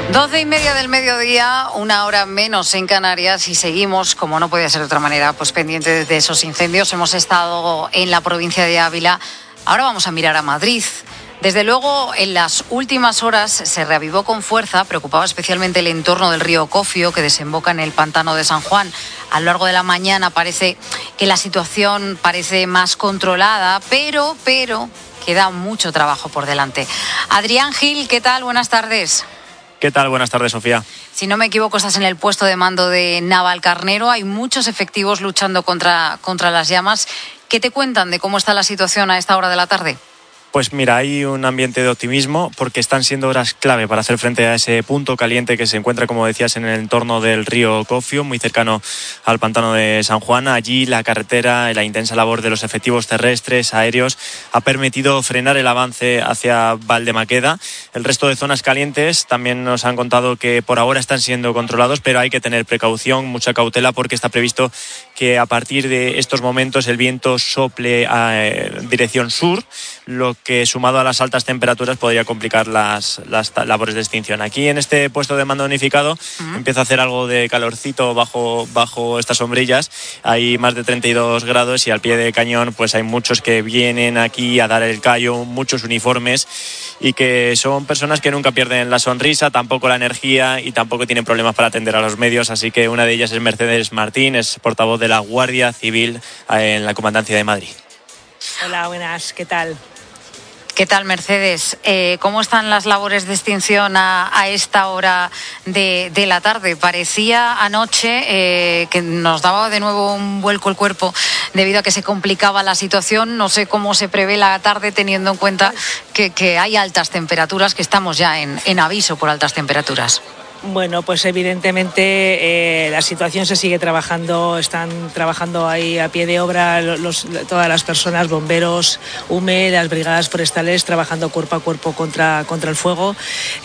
12:30 del mediodía, 1 hora menos en Canarias, y seguimos, como no podía ser de otra manera, pues pendientes de esos incendios. Hemos estado en la provincia de Ávila, ahora vamos a mirar a Madrid. Desde luego, en las últimas horas se reavivó con fuerza, preocupaba especialmente el entorno del río Cofio, que desemboca en el pantano de San Juan. A lo largo de la mañana parece que la situación parece más controlada, pero queda mucho trabajo por delante. Adrián Gil, ¿qué tal? Buenas tardes. ¿Qué tal? Buenas tardes, Sofía. Si no me equivoco, estás en el puesto de mando de Navalcarnero. Hay muchos efectivos luchando contra las llamas. ¿Qué te cuentan de cómo está la situación a esta hora de la tarde? Pues mira, hay un ambiente de optimismo porque están siendo horas clave para hacer frente a ese punto caliente que se encuentra, como decías, en el entorno del río Cofio, muy cercano al pantano de San Juan. Allí la carretera y la intensa labor de los efectivos terrestres, aéreos, ha permitido frenar el avance hacia Valdemaqueda. El resto de zonas calientes también nos han contado que por ahora están siendo controlados, pero hay que tener precaución, mucha cautela, porque está previsto que a partir de estos momentos el viento sople en dirección sur, lo que sumado a las altas temperaturas podría complicar las labores de extinción. Aquí en este puesto de mando unificado empieza a hacer algo de calorcito bajo estas sombrillas. Hay más de 32 grados y al pie de cañón pues hay muchos que vienen aquí a dar el callo, muchos uniformes, y que son personas que nunca pierden la sonrisa, tampoco la energía, y tampoco tienen problemas para atender a los medios. Así que una de ellas es Mercedes Martín, es portavoz de la Guardia Civil en la Comandancia de Madrid. Hola, buenas, ¿qué tal? ¿Qué tal, Mercedes? ¿Cómo están las labores de extinción a esta hora de la tarde? Parecía anoche que nos daba de nuevo un vuelco el cuerpo debido a que se complicaba la situación. No sé cómo se prevé la tarde, teniendo en cuenta que hay altas temperaturas, que estamos ya en aviso por altas temperaturas. Bueno, pues evidentemente la situación se sigue trabajando, están trabajando ahí a pie de obra todas las personas, bomberos, UME, las brigadas forestales, trabajando cuerpo a cuerpo contra el fuego,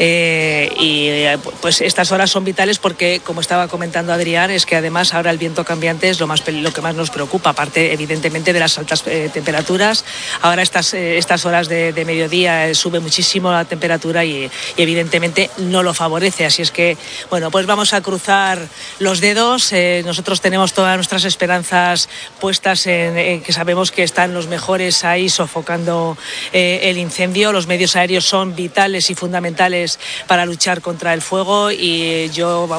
y pues estas horas son vitales porque, como estaba comentando Adrián, es que además ahora el viento cambiante es lo que más nos preocupa, aparte evidentemente de las altas temperaturas. Ahora estas horas de mediodía sube muchísimo la temperatura y evidentemente no lo favorece, así es que bueno, pues vamos a cruzar los dedos. Nosotros tenemos todas nuestras esperanzas puestas en que sabemos que están los mejores ahí sofocando el incendio. Los medios aéreos son vitales y fundamentales para luchar contra el fuego, y yo,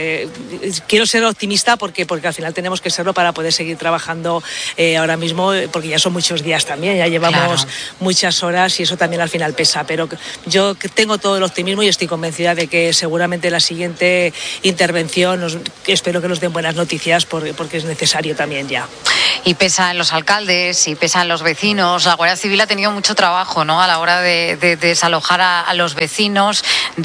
quiero ser optimista porque al final tenemos que serlo para poder seguir trabajando ahora mismo, porque ya son muchos días también, ya llevamos muchas horas y eso también al final pesa. Pero yo tengo todo el optimismo y estoy convencida de que seguramente la siguiente intervención espero que nos den buenas noticias porque es necesario también ya. Y pesan los alcaldes y pesan los vecinos. La Guardia Civil ha tenido mucho trabajo, ¿no?, a la hora de desalojar a los vecinos,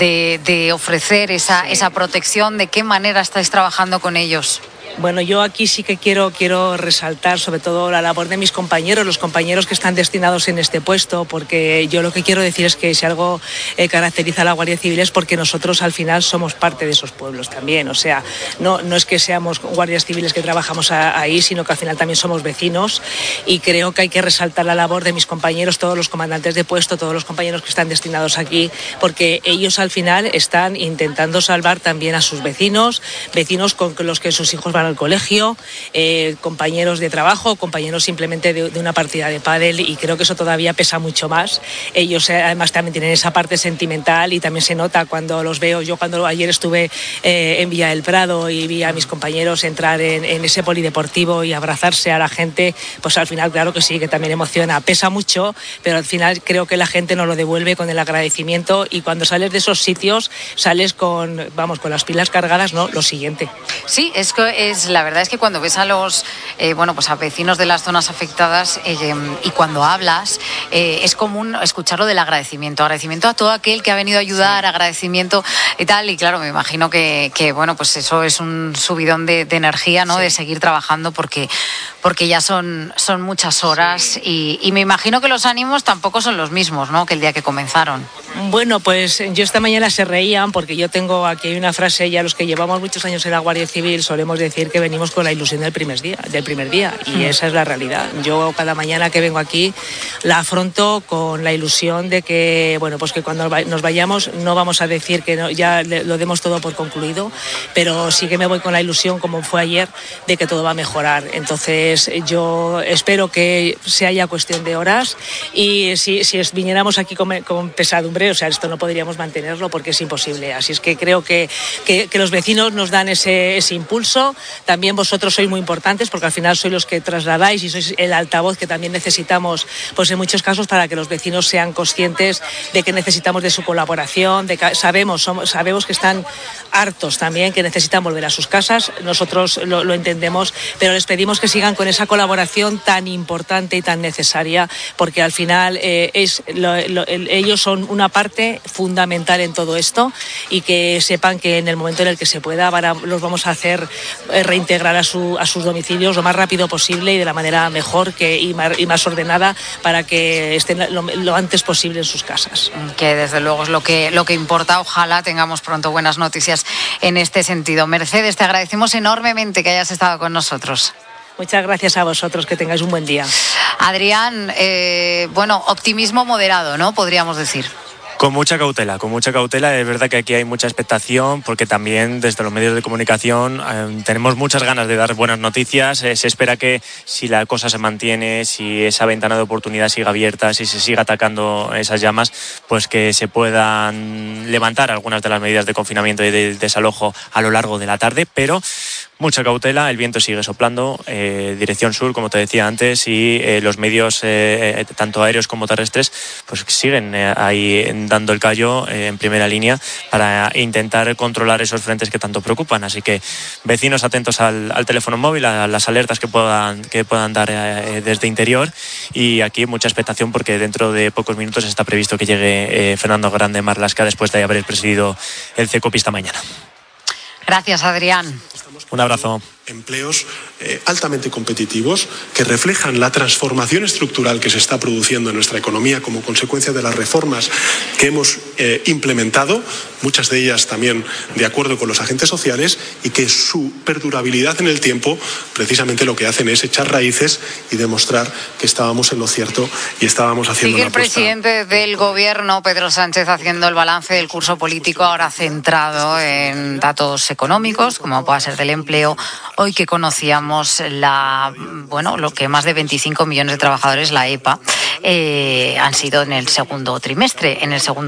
de ofrecer esa protección. ¿De qué manera estáis trabajando con ellos? Bueno, yo aquí sí que quiero resaltar sobre todo la labor de mis compañeros, los compañeros que están destinados en este puesto, porque yo lo que quiero decir es que si algo caracteriza a la Guardia Civil es porque nosotros al final somos parte de esos pueblos también. O sea, no es que seamos guardias civiles que trabajamos ahí, sino que al final también somos vecinos, y creo que hay que resaltar la labor de mis compañeros, todos los comandantes de puesto, todos los compañeros que están destinados aquí, porque ellos al final están intentando salvar también a sus vecinos con los que sus hijos van al colegio, compañeros de trabajo, compañeros simplemente de una partida de pádel, y creo que eso todavía pesa mucho más. Ellos además también tienen esa parte sentimental y también se nota cuando los veo. Yo cuando ayer estuve en Villa del Prado y vi a mis compañeros entrar en ese polideportivo y abrazarse a la gente, pues al final claro que sí, que también emociona, pesa mucho, pero al final creo que la gente nos lo devuelve con el agradecimiento, y cuando sales de esos sitios sales con las pilas cargadas, ¿no? Lo siguiente. Sí, la verdad es que cuando ves a los a vecinos de las zonas afectadas y cuando hablas, es común escucharlo del agradecimiento a todo aquel que ha venido a ayudar, sí. Agradecimiento y tal, y claro, me imagino que pues eso es un subidón de energía, ¿no? Sí. De seguir trabajando porque ya son muchas horas, sí. y me imagino que los ánimos tampoco son los mismos, ¿no?, que el día que comenzaron. Bueno, pues yo esta mañana se reían porque yo tengo aquí una frase, ya los que llevamos muchos años en la Guardia Civil solemos decir decir que venimos con la ilusión del primer día y esa es la realidad. Yo cada mañana que vengo aquí la afronto con la ilusión de que, bueno, pues que cuando nos vayamos no vamos a decir que no, ya lo demos todo por concluido, pero sí que me voy con la ilusión, como fue ayer, de que todo va a mejorar. Entonces yo espero que sea ya cuestión de horas y si viniéramos aquí con pesadumbre, o sea, esto no podríamos mantenerlo porque es imposible. Así es que creo que los vecinos nos dan ese impulso. También vosotros sois muy importantes porque al final sois los que trasladáis y sois el altavoz que también necesitamos, pues en muchos casos, para que los vecinos sean conscientes de que necesitamos de su colaboración, de que sabemos que están hartos también, que necesitan volver a sus casas. Nosotros lo entendemos, pero les pedimos que sigan con esa colaboración tan importante y tan necesaria, porque al final ellos son una parte fundamental en todo esto y que sepan que en el momento en el que se pueda los vamos a hacer reintegrar a sus domicilios lo más rápido posible y de la manera mejor y más ordenada para que estén lo antes posible en sus casas. Que desde luego es lo que importa. Ojalá tengamos pronto buenas noticias en este sentido. Mercedes, te agradecemos enormemente que hayas estado con nosotros. Muchas gracias a vosotros, que tengáis un buen día. Adrián, optimismo moderado, ¿no? Podríamos decir. Con mucha cautela. Es verdad que aquí hay mucha expectación porque también desde los medios de comunicación tenemos muchas ganas de dar buenas noticias. Se espera que si la cosa se mantiene, si esa ventana de oportunidad sigue abierta, si se sigue atacando esas llamas, pues que se puedan levantar algunas de las medidas de confinamiento y de desalojo a lo largo de la tarde, pero mucha cautela, el viento sigue soplando, dirección sur, como te decía antes, y los medios, tanto aéreos como terrestres, pues siguen ahí dando el callo en primera línea para intentar controlar esos frentes que tanto preocupan. Así que vecinos atentos al teléfono móvil, a las alertas que puedan dar desde interior, y aquí mucha expectación porque dentro de pocos minutos está previsto que llegue Fernando Grande Marlaska después de haber presidido el CECOPI esta mañana. Gracias, Adrián. Un abrazo. Empleos altamente competitivos que reflejan la transformación estructural que se está produciendo en nuestra economía como consecuencia de las reformas que hemos implementado, muchas de ellas también de acuerdo con los agentes sociales, y que su perdurabilidad en el tiempo precisamente lo que hacen es echar raíces y demostrar que estábamos en lo cierto y estábamos haciendo una apuesta. Sigue el presidente del gobierno, Pedro Sánchez, haciendo el balance del curso político, ahora centrado en datos económicos, como pueda ser del empleo. Hoy que conocíamos lo que más de 25 millones de trabajadores, la EPA, han sido en el segundo trimestre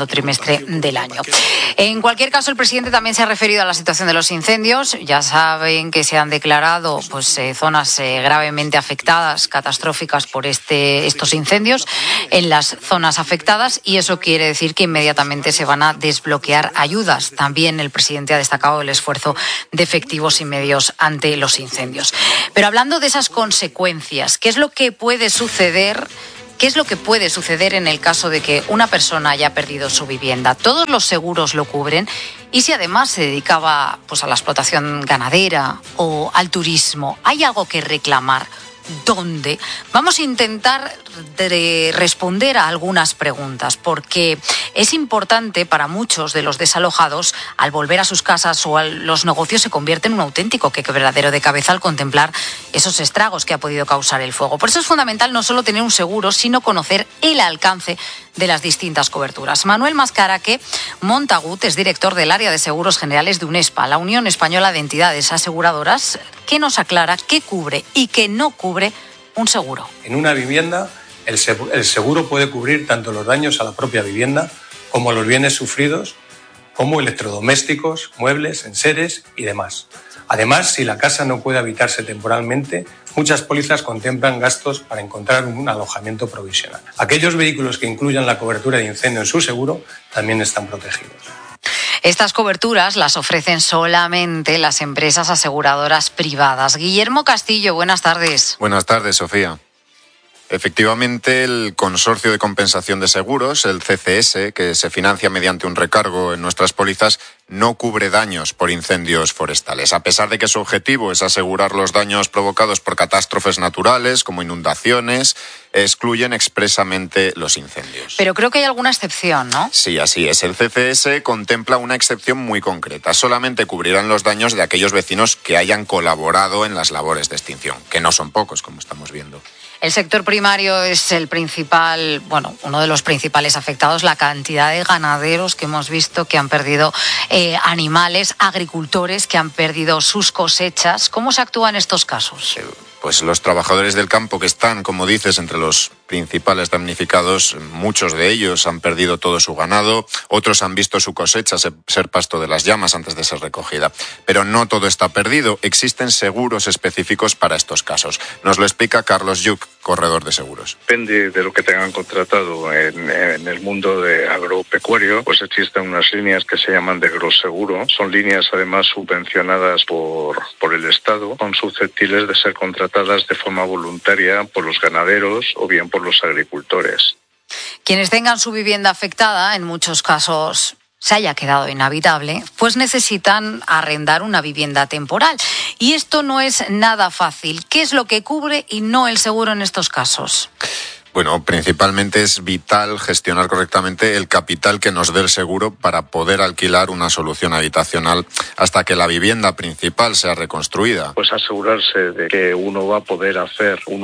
del año. En cualquier caso, el presidente también se ha referido a la situación de los incendios. Ya saben que se han declarado zonas gravemente afectadas, catastróficas por estos incendios en las zonas afectadas, y eso quiere decir que inmediatamente se van a desbloquear ayudas. También el presidente ha destacado el esfuerzo de efectivos y medios ante los incendios. Pero hablando de esas consecuencias, ¿qué es lo que puede suceder? ¿Qué es lo que puede suceder en el caso de que una persona haya perdido su vivienda? Todos los seguros lo cubren, y si además se dedicaba a la explotación ganadera o al turismo, ¿hay algo que reclamar? ¿Dónde? Vamos a intentar responder a algunas preguntas, porque es importante para muchos de los desalojados, al volver a sus casas o a los negocios, se convierte en un auténtico quebradero de cabeza al contemplar esos estragos que ha podido causar el fuego. Por eso es fundamental no solo tener un seguro, sino conocer el alcance de las distintas coberturas. Manuel Mascaraque Montagut es director del área de seguros generales de UNESPA, la Unión Española de Entidades Aseguradoras, que nos aclara qué cubre y qué no cubre un seguro. En una vivienda, el seguro puede cubrir tanto los daños a la propia vivienda como los bienes sufridos, como electrodomésticos, muebles, enseres y demás. Además, si la casa no puede habitarse temporalmente, muchas pólizas contemplan gastos para encontrar un alojamiento provisional. Aquellos vehículos que incluyan la cobertura de incendio en su seguro también están protegidos. Estas coberturas las ofrecen solamente las empresas aseguradoras privadas. Guillermo Castillo, buenas tardes. Buenas tardes, Sofía. Efectivamente, el Consorcio de Compensación de Seguros, el CCS, que se financia mediante un recargo en nuestras pólizas, no cubre daños por incendios forestales. A pesar de que su objetivo es asegurar los daños provocados por catástrofes naturales, como inundaciones, excluyen expresamente los incendios. Pero creo que hay alguna excepción, ¿no? Sí, así es. El CCS contempla una excepción muy concreta. Solamente cubrirán los daños de aquellos vecinos que hayan colaborado en las labores de extinción, que no son pocos, como estamos viendo. El sector primario es el principal, uno de los principales afectados. La cantidad de ganaderos que hemos visto que han perdido animales, agricultores que han perdido sus cosechas. ¿Cómo se actúa en estos casos? Pues los trabajadores del campo que están, como dices, entre los principales damnificados, muchos de ellos han perdido todo su ganado, otros han visto su cosecha ser pasto de las llamas antes de ser recogida. Pero no todo está perdido, existen seguros específicos para estos casos. Nos lo explica Carlos Lluc, corredor de seguros. Depende de lo que tengan contratado en el mundo de agropecuario, pues existen unas líneas que se llaman de agroseguro. Son líneas además subvencionadas por el Estado, son susceptibles de ser contratadas de forma voluntaria por los ganaderos o bien por los agricultores. Quienes tengan su vivienda afectada, en muchos casos se haya quedado inhabitable, pues necesitan arrendar una vivienda temporal. Y esto no es nada fácil. ¿Qué es lo que cubre y no el seguro en estos casos? Bueno, principalmente es vital gestionar correctamente el capital que nos dé el seguro para poder alquilar una solución habitacional hasta que la vivienda principal sea reconstruida. Pues asegurarse de que uno va a poder hacer un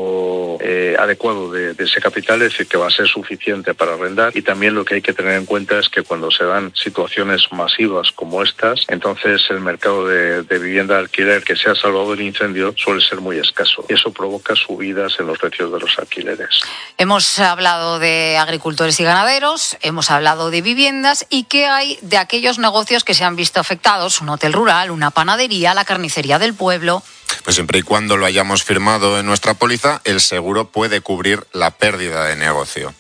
uso adecuado de ese capital, es decir, que va a ser suficiente para arrendar. Y también lo que hay que tener en cuenta es que cuando se dan situaciones masivas como estas, entonces el mercado de vivienda de alquiler que se ha salvado del incendio suele ser muy escaso. Y eso provoca subidas en los precios de los alquileres. Hemos hablado de agricultores y ganaderos, hemos hablado de viviendas y qué hay de aquellos negocios que se han visto afectados, un hotel rural, una panadería, la carnicería del pueblo. Pues siempre y cuando lo hayamos firmado en nuestra póliza, el seguro puede cubrir la pérdida de negocio.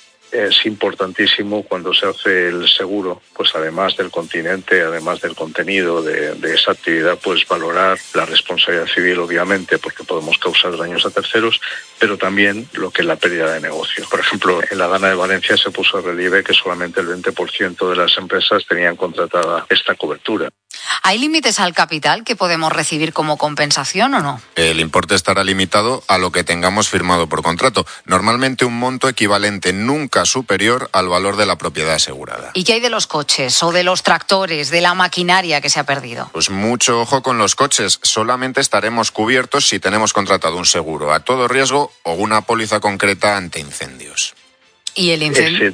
Es importantísimo cuando se hace el seguro, pues además del continente, además del contenido de esa actividad, pues valorar la responsabilidad civil, obviamente, porque podemos causar daños a terceros, pero también lo que es la pérdida de negocio. Por ejemplo, en la Dana de Valencia se puso en relieve que solamente el 20% de las empresas tenían contratada esta cobertura. ¿Hay límites al capital que podemos recibir como compensación o no? El importe estará limitado a lo que tengamos firmado por contrato. Normalmente un monto equivalente, nunca superior al valor de la propiedad asegurada. ¿Y qué hay de los coches o de los tractores, de la maquinaria que se ha perdido? Pues mucho ojo con los coches. Solamente estaremos cubiertos si tenemos contratado un seguro a todo riesgo o una póliza concreta ante incendios. ¿Y el incendio?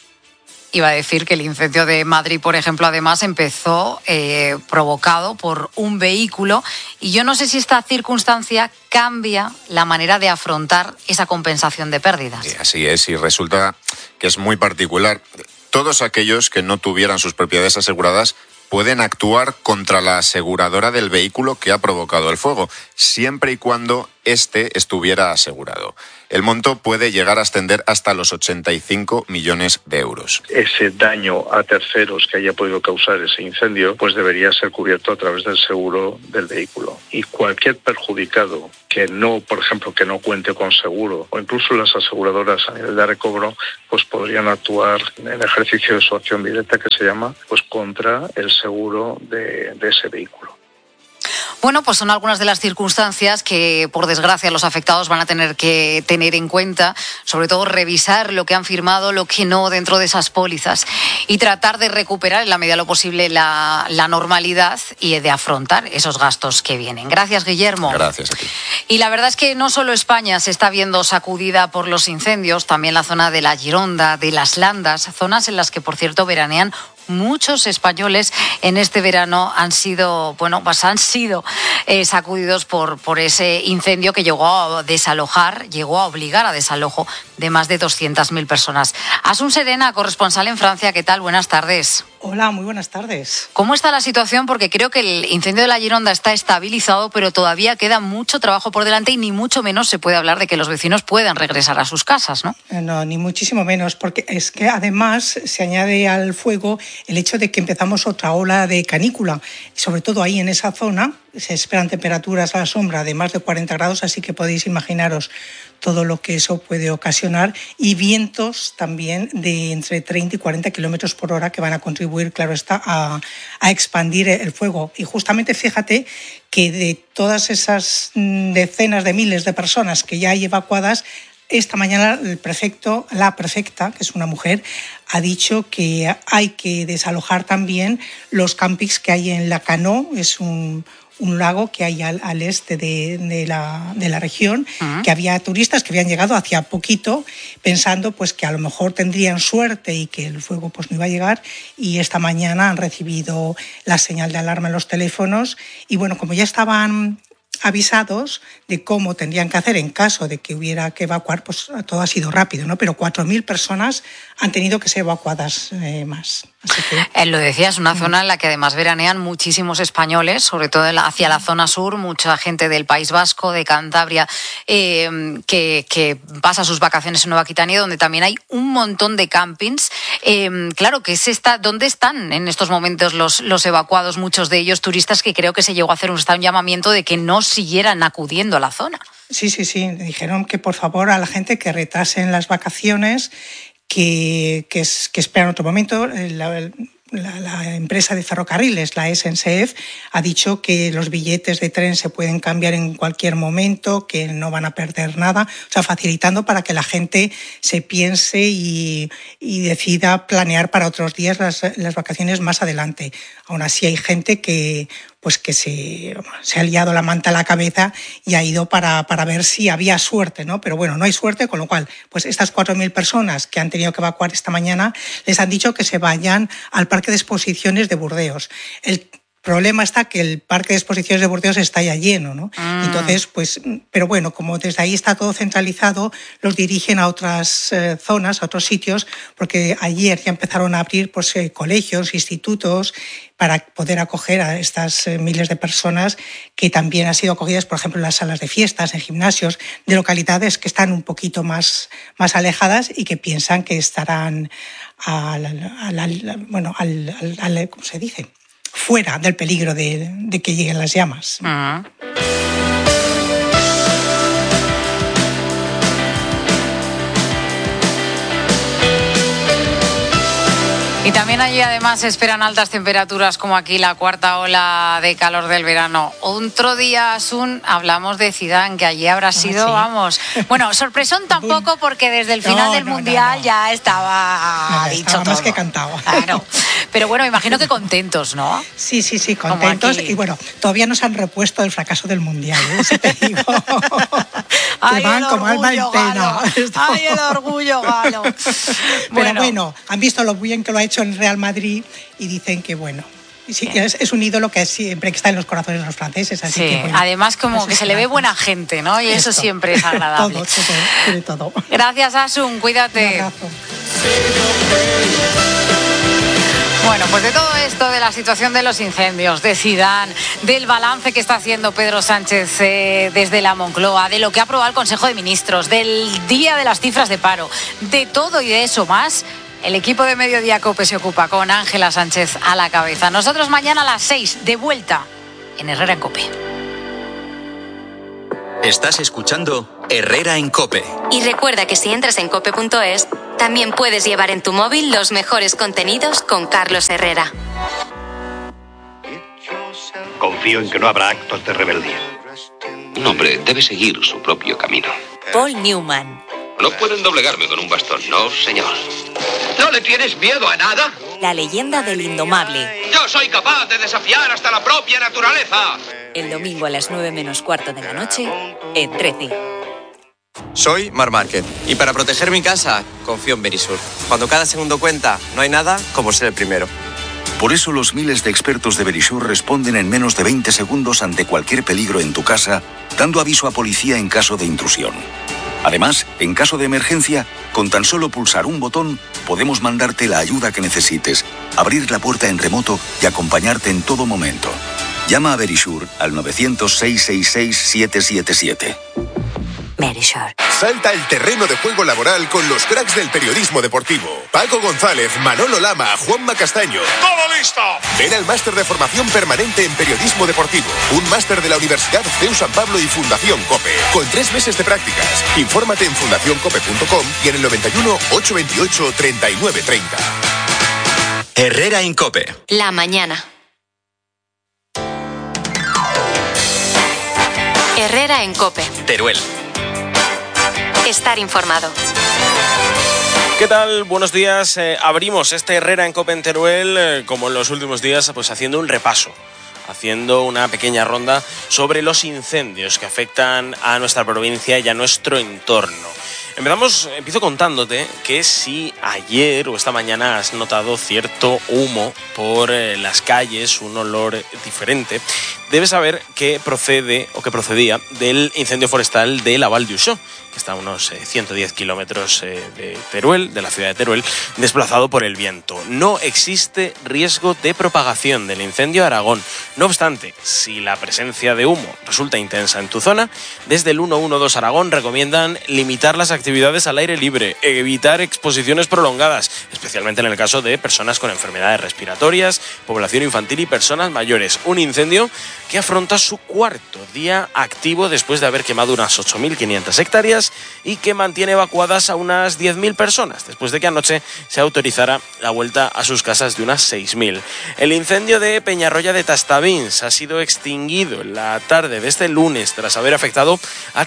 Iba a decir que el incendio de Madrid, por ejemplo, además empezó provocado por un vehículo y yo no sé si esta circunstancia cambia la manera de afrontar esa compensación de pérdidas. Sí, así es, y resulta que es muy particular. Todos aquellos que no tuvieran sus propiedades aseguradas pueden actuar contra la aseguradora del vehículo que ha provocado el fuego, siempre y cuando éste estuviera asegurado. El monto puede llegar a ascender hasta los 85 millones de euros. Ese daño a terceros que haya podido causar ese incendio, pues debería ser cubierto a través del seguro del vehículo. Y cualquier perjudicado que no, por ejemplo, que no cuente con seguro, o incluso las aseguradoras a nivel de recobro, pues podrían actuar en ejercicio de su acción directa, que se llama, pues contra el seguro de ese vehículo. Bueno, pues son algunas de las circunstancias que, por desgracia, los afectados van a tener que tener en cuenta, sobre todo revisar lo que han firmado, lo que no dentro de esas pólizas y tratar de recuperar en la medida de lo posible la normalidad y de afrontar esos gastos que vienen. Gracias, Guillermo. Gracias a ti. Y la verdad es que no solo España se está viendo sacudida por los incendios, también la zona de la Gironda, de las Landas, zonas en las que, por cierto, veranean muchos españoles en este verano han sido sacudidos por ese incendio que llegó a obligar a desalojo de más de 200.000 personas. Asun Serena, corresponsal en Francia, ¿qué tal? Buenas tardes. Hola, muy buenas tardes. ¿Cómo está la situación? Porque creo que el incendio de la Gironda está estabilizado, pero todavía queda mucho trabajo por delante y ni mucho menos se puede hablar de que los vecinos puedan regresar a sus casas, ¿no? No, ni muchísimo menos, porque es que además se añade al fuego el hecho de que empezamos otra ola de canícula. Sobre todo ahí en esa zona se esperan temperaturas a la sombra de más de 40 grados, así que podéis imaginaros todo lo que eso puede ocasionar, y vientos también de entre 30 y 40 kilómetros por hora que van a contribuir, claro está, a expandir el fuego. Y justamente fíjate que de todas esas decenas de miles de personas que ya hay evacuadas, esta mañana la prefecta, que es una mujer, ha dicho que hay que desalojar también los campings que hay en Lacanau, es un lago que hay al este de la región, que había turistas que habían llegado hacía poquito pensando pues que a lo mejor tendrían suerte y que el fuego pues no iba a llegar, y esta mañana han recibido la señal de alarma en los teléfonos y bueno, como ya estaban avisados de cómo tendrían que hacer en caso de que hubiera que evacuar, pues todo ha sido rápido, ¿no? Pero 4.000 personas han tenido que ser evacuadas más. Así que... Lo decía, es una zona en la que además veranean muchísimos españoles, sobre todo hacia la zona sur, mucha gente del País Vasco, de Cantabria, que pasa sus vacaciones en Nueva Aquitania, donde también hay un montón de campings. Claro, ¿dónde están en estos momentos los evacuados, muchos de ellos turistas, que creo que se llegó a hacer un llamamiento de que no siguieran acudiendo a la zona? Sí. Dijeron que por favor a la gente que retrasen las vacaciones, que esperan otro momento. La empresa de ferrocarriles, la SNCF, ha dicho que los billetes de tren se pueden cambiar en cualquier momento, que no van a perder nada, o sea, facilitando para que la gente se piense y decida planear para otros días las vacaciones más adelante. Aún así hay gente que se ha liado la manta a la cabeza y ha ido para ver si había suerte, ¿no? Pero bueno, no hay suerte, con lo cual, pues estas 4.000 personas que han tenido que evacuar esta mañana les han dicho que se vayan al Parque de Exposiciones de Burdeos. El problema está que el Parque de Exposiciones de Burdeos está ya lleno, ¿no? Entonces, pues, pero bueno, como desde ahí está todo centralizado, los dirigen a otras zonas, a otros sitios, porque ayer ya empezaron a abrir pues, colegios, institutos, para poder acoger a estas miles de personas que también han sido acogidas, por ejemplo, en las salas de fiestas, en gimnasios, de localidades que están un poquito más alejadas y que piensan que estarán ¿cómo se dice?, fuera del peligro de que lleguen las llamas. Y también allí además se esperan altas temperaturas, como aquí la cuarta ola de calor del verano. Otro día, Asun, hablamos de Zidane, que allí habrá sido, sí. Vamos, bueno, sorpresón tampoco, porque desde el final del Mundial ya estaba dicho estaba todo. Más que cantado. Claro, pero bueno, imagino que contentos, ¿no? Sí, contentos. Y bueno, todavía no se han repuesto del fracaso del Mundial, ¿eh? Eso te digo. Ay, que van como alma en pena. Ay, el orgullo galo. Pero bueno, han visto lo bien que lo ha hecho el Real Madrid y dicen que bueno, sí, es un ídolo que siempre está en los corazones de los franceses. Así que, bueno, además como que se le ve buena gente, ¿no? Y eso siempre es agradable. todo. Gracias, Asun, cuídate. Un abrazo. Bueno, pues de todo esto, de la situación de los incendios, de Zidane, del balance que está haciendo Pedro Sánchez desde la Moncloa, de lo que ha aprobado el Consejo de Ministros, del día de las cifras de paro, de todo y de eso más, el equipo de Mediodía COPE se ocupa con Ángela Sánchez a la cabeza. Nosotros mañana a las 6, de vuelta en Herrera en COPE. Estás escuchando Herrera en COPE. Y recuerda que si entras en cope.es, también puedes llevar en tu móvil los mejores contenidos con Carlos Herrera. Confío en que no habrá actos de rebeldía. Un hombre debe seguir su propio camino. Paul Newman. No pueden doblegarme con un bastón, no, señor. ¿No le tienes miedo a nada? La leyenda del indomable. Yo soy capaz de desafiar hasta la propia naturaleza. El domingo a las 9:15 de la noche, en 13. Soy Marc Márquez y para proteger mi casa confío en Verisur. Cuando cada segundo cuenta, no hay nada como ser el primero. Por eso los miles de expertos de Verisur responden en menos de 20 segundos ante cualquier peligro en tu casa, dando aviso a policía en caso de intrusión. Además, en caso de emergencia, con tan solo pulsar un botón, podemos mandarte la ayuda que necesites, abrir la puerta en remoto y acompañarte en todo momento. Llama a Verisur al 900-666-777. Verisur. Salta al terreno de juego laboral con los cracks del periodismo deportivo. Paco González, Manolo Lama, Juanma Castaño. ¡Todo listo! Ven al máster de formación permanente en periodismo deportivo. Un máster de la Universidad CEU San Pablo y Fundación COPE. Con 3 meses de prácticas. Infórmate en fundacioncope.com y en el 91 828 3930. Herrera en COPE. La mañana. Herrera en COPE. Teruel. estar informado. ¿Qué tal? Buenos días. Abrimos este Herrera en COPE en Teruel, como en los últimos días, pues haciendo un repaso, haciendo una pequeña ronda sobre los incendios que afectan a nuestra provincia y a nuestro entorno. Empiezo contándote que si ayer o esta mañana has notado cierto humo por las calles, un olor diferente, debes saber que procedía del incendio forestal de la Val d'Uixó, que está a unos 110 kilómetros de Teruel, de la ciudad de Teruel, desplazado por el viento. No existe riesgo de propagación del incendio a Aragón. No obstante, si la presencia de humo resulta intensa en tu zona, desde el 112 Aragón recomiendan limitar las actividades al aire libre, evitar exposiciones prolongadas, especialmente en el caso de personas con enfermedades respiratorias, población infantil y personas mayores. Un incendio que afronta su cuarto día activo después de haber quemado unas 8.500 hectáreas y que mantiene evacuadas a unas 10.000 personas, después de que anoche se autorizara la vuelta a sus casas de unas 6.000. El incendio de Peñarroya de Tastavins ha sido extinguido en la tarde de este lunes tras haber afectado a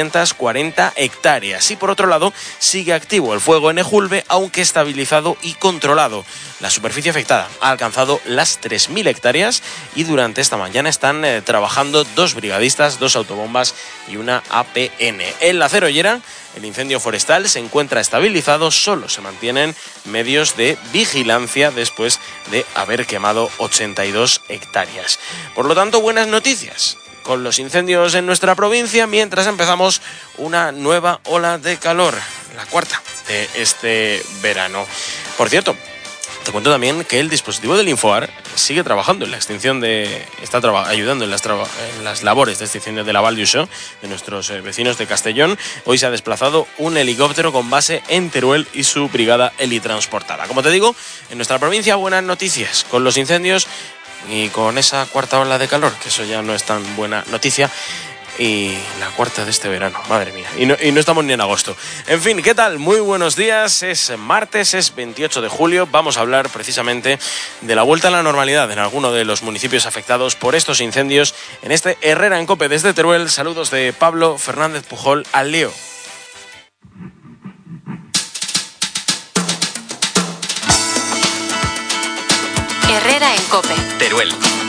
340 hectáreas. Y por otro lado, sigue activo el fuego en Ejulbe, aunque estabilizado y controlado. La superficie afectada ha alcanzado las 3.000 hectáreas y durante esta mañana están trabajando 2 brigadistas, 2 autobombas y una APN. En la Cerollera, el incendio forestal se encuentra estabilizado, solo se mantienen medios de vigilancia después de haber quemado 82 hectáreas. Por lo tanto, buenas noticias con los incendios en nuestra provincia, mientras empezamos una nueva ola de calor, la cuarta de este verano. Por cierto, te cuento también que el dispositivo del Infoar sigue trabajando en la extinción está ayudando en las labores de extinción de la Val d'Uixó, de nuestros vecinos de Castellón. Hoy se ha desplazado un helicóptero con base en Teruel y su brigada helitransportada. Como te digo, en nuestra provincia buenas noticias con los incendios y con esa cuarta ola de calor, que eso ya no es tan buena noticia. Y la cuarta de este verano, madre mía, y no estamos ni en agosto. En fin, ¿qué tal? Muy buenos días, es martes, es 28 de julio, vamos a hablar precisamente de la vuelta a la normalidad en alguno de los municipios afectados por estos incendios en este Herrera en COPE desde Teruel. Saludos de Pablo Fernández Pujol al lío. Herrera en COPE. Teruel.